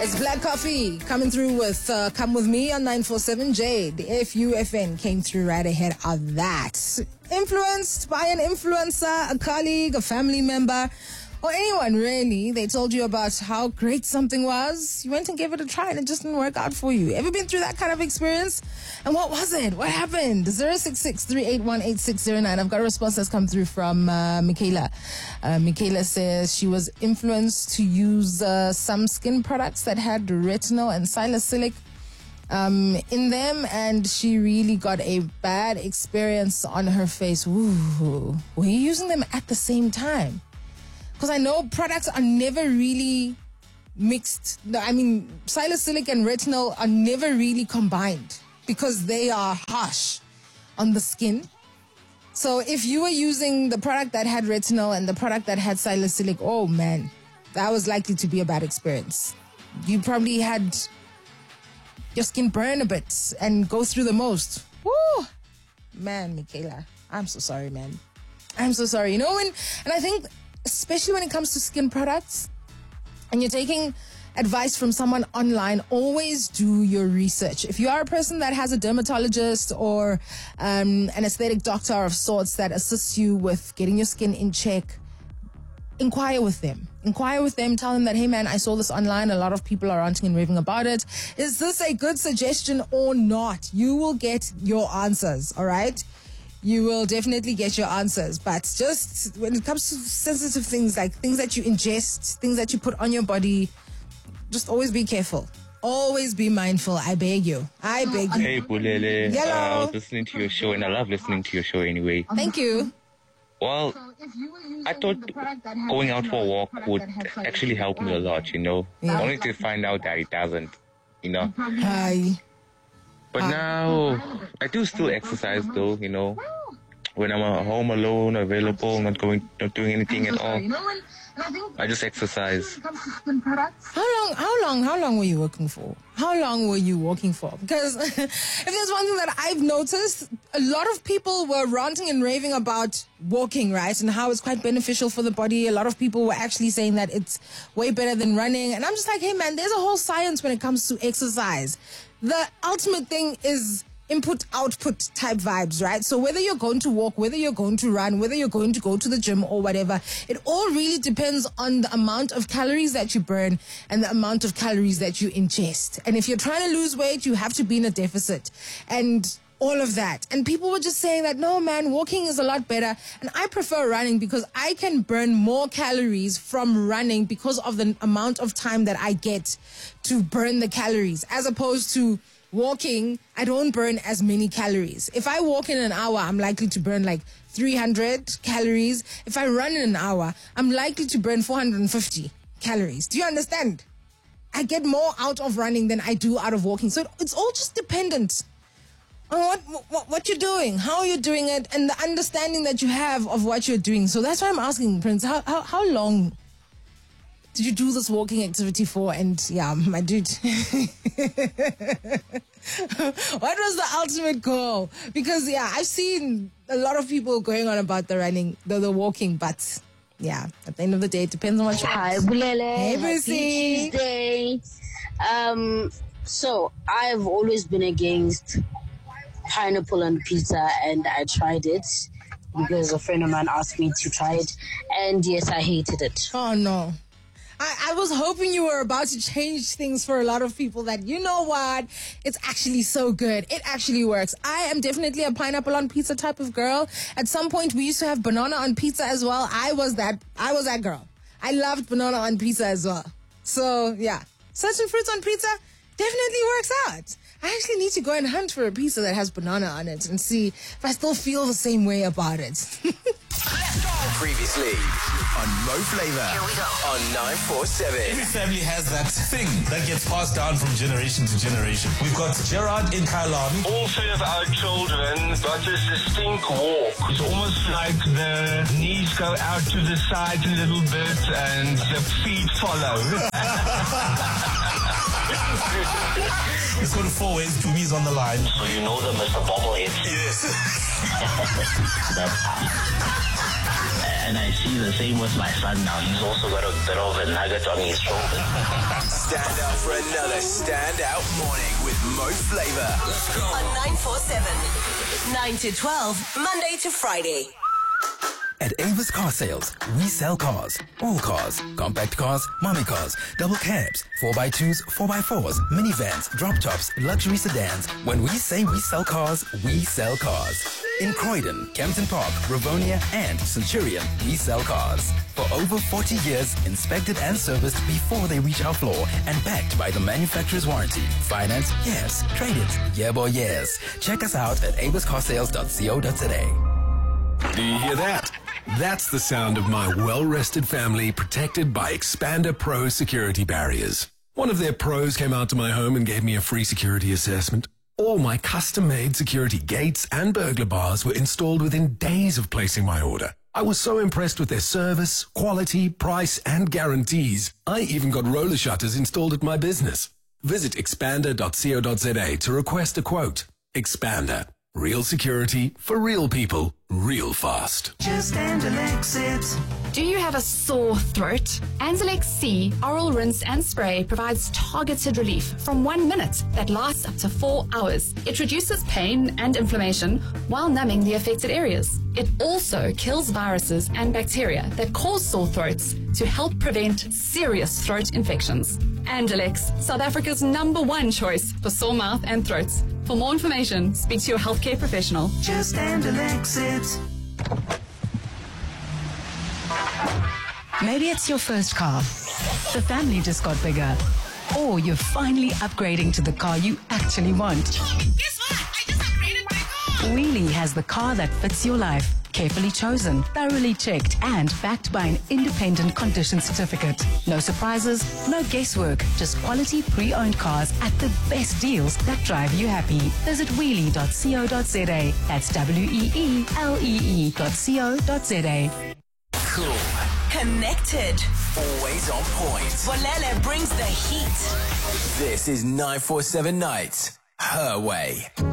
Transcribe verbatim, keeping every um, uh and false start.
It's Black Coffee coming through with uh, Come With Me on nine four seven J. The F U F N came through right ahead of that. Influenced by an influencer, a colleague, a family member, or anyone really. They told you about how great something was. You went and gave it a try and it just didn't work out for you. Ever been through that kind of experience? And what was it? What happened? zero six six, three eight one, eight six zero nine. I've got a response that's come through from uh, Michaela. Uh, Michaela says she was influenced to use uh, some skin products that had retinol and salicylic um, in them, and she really got a bad experience on her face. Ooh, were you using them at the same time? Because I know products are never really mixed. No, I mean, salicylic and retinol are never really combined because they are harsh on the skin. So if you were using the product that had retinol and the product that had salicylic, oh man, that was likely to be a bad experience. You probably had your skin burn a bit and go through the most. Woo! Man, Michaela, I'm so sorry, man. I'm so sorry. You know, when, and I think, especially when it comes to skin products and you're taking advice from someone online, always do your research. If you are a person that has a dermatologist or um, an aesthetic doctor of sorts that assists you with getting your skin in check, inquire with them. Inquire with them. Tell them that, hey man, I saw this online. A lot of people are ranting and raving about it. Is this a good suggestion or not? You will get your answers, all right? You will definitely get your answers. But just when it comes to sensitive things, like things that you ingest, things that you put on your body, just always be careful. Always be mindful. I beg you. I beg you. Hey, Bulele. Hello. Uh, I was listening to your show, and I love listening to your show anyway. Thank you. Well, I thought going out for a walk would actually help me a lot, you know. Yeah. Only to find out that it doesn't, you know. Hi. But now, I do still exercise though, you know. When I'm at home alone, available, not going, not doing anything at all, I just exercise. How long, how long, how long were you working for? How long were you walking for? Because if there's one thing that I've noticed, a lot of people were ranting and raving about walking, right? And how it's quite beneficial for the body. A lot of people were actually saying that it's way better than running. And I'm just like, hey man, there's a whole science when it comes to exercise. The ultimate thing is input-output type vibes, right? So whether you're going to walk, whether you're going to run, whether you're going to go to the gym or whatever, it all really depends on the amount of calories that you burn and the amount of calories that you ingest. And if you're trying to lose weight, you have to be in a deficit and all of that. And people were just saying that, no, man, walking is a lot better. And I prefer running because I can burn more calories from running because of the amount of time that I get to burn the calories, as opposed to walking. I don't burn as many calories. If I walk in an hour, I'm likely to burn like three hundred calories. If I run in an hour, I'm likely to burn four hundred fifty calories. Do you understand? I get more out of running than I do out of walking. So it's all just dependent on what, what, what you're doing, how you're doing it, and the understanding that you have of what you're doing. So that's why I'm asking, Prince, how, how, how long did you do this walking activity for? And yeah, my dude, what was the ultimate goal? Because yeah, I've seen a lot of people going on about the running, the, the walking, but yeah, at the end of the day, it depends on what you Hi, Bulele. Hey, Happy Brucey. Tuesday. Um, so I've always been against pineapple on pizza, and I tried it because a friend of mine asked me to try it, and yes, I hated it. Oh no. I, I was hoping you were about to change things for a lot of people, that, you know what, it's actually so good. It actually works. I am definitely a pineapple on pizza type of girl. At some point, we used to have banana on pizza as well. I was that, I was that girl. I loved banana on pizza as well. So, yeah. Certain fruits on pizza definitely works out. I actually need to go and hunt for a pizza that has banana on it and see if I still feel the same way about it. Previously on Mo Flavor. Here we go. On nine four seven. Every family has that thing that gets passed down from generation to generation. We've got Gerard in Kailani. All three of our children got this distinct walk. It's almost like the knees go out to the side a little bit and the feet follow. It's got four ways, two me's on the line. So you know them as the bobbleheads. Yes. And I see the same with my son now. He's also got a bit of a nugget on his shoulder. Stand up for another standout morning with Mo Flava. Let's go. On nine four seven, nine to twelve, Monday to Friday. At Avis Car Sales, we sell cars. All cars. Compact cars, mommy cars, double cabs, four by twos, four by fours, minivans, drop tops, luxury sedans. When we say we sell cars, we sell cars. In Croydon, Kempton Park, Rivonia, and Centurion, we sell cars. For over forty years, inspected and serviced before they reach our floor and backed by the manufacturer's warranty. Finance? Yes. Trade it? Yeah, boy, yes. Check us out at avis car sales dot co dot za. Do you hear that? That's the sound of my well-rested family protected by Expander Pro security barriers. One of their pros came out to my home and gave me a free security assessment. All my custom-made security gates and burglar bars were installed within days of placing my order. I was so impressed with their service, quality, price, and guarantees. I even got roller shutters installed at my business. Visit expander dot co dot za to request a quote. Expander. Real security for real people, real fast. Just Anzalex it. Do you have a sore throat? Anzalex C Oral Rinse and Spray provides targeted relief from one minute that lasts up to four hours. It reduces pain and inflammation while numbing the affected areas. It also kills viruses and bacteria that cause sore throats to help prevent serious throat infections. Anzalex, South Africa's number one choice for sore mouth and throats. For more information, speak to your healthcare professional. Just Anzalex it. Maybe it's your first car. The family just got bigger. Or you're finally upgrading to the car you actually want. Guess what? I just upgraded my car. Wheelie has the car that fits your life. Carefully chosen, thoroughly checked, and backed by an independent condition certificate. No surprises, no guesswork, just quality pre-owned cars at the best deals that drive you happy. Visit wheelie dot co dot za. That's W E E L E E dot co dot za. Cool. Connected. Always on point. Bolele brings the heat. This is nine four seven Nights. Her way.